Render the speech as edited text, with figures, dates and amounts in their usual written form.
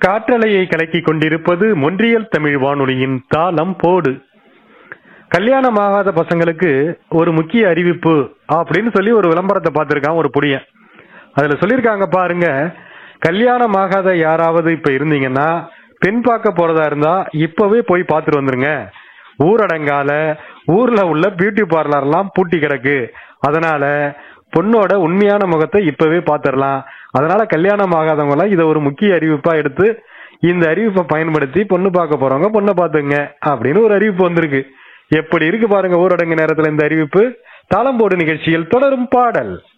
காற்றலையை கலக்கிக் கொண்டிருப்பது மொன்றியல் தமிழ் வானொலியின் தாளம் போடு. கல்யாணமாகாத பசங்களுக்கு ஒரு முக்கிய அறிவிப்பு அப்படின்னு சொல்லி ஒரு விளம்பரத்தை பார்த்திருக்கான் ஒரு புடியன். அதுல சொல்லியிருக்காங்க பாருங்க, கல்யாணமாகாத யாராவது இப்ப இருந்தீங்கன்னா பெண் பார்க்க போறதா இருந்தா இப்பவே போய் பார்த்துட்டு வந்துருங்க. ஊரடங்கால ஊர்ல உள்ள பியூட்டி பார்லர்லாம் பூட்டி கிடக்கு, அதனால பொண்ணோட உண்மையான முகத்தை இப்பவே பாத்துடலாம். அதனால கல்யாணம் ஆகாதவங்க இதை ஒரு முக்கிய அறிவிப்பா எடுத்து இந்த அறிவிப்பை பயன்படுத்தி பொண்ணு பார்க்க போறவங்க பொண்ணை பாத்துங்க அப்படின்னு ஒரு அறிவிப்பு வந்திருக்கு. எப்படி இருக்கு பாருங்க ஊரடங்கு நேரத்துல இந்த அறிவிப்பு. தாளம்போடு நிகழ்ச்சியில் தொடரும் பாடல்.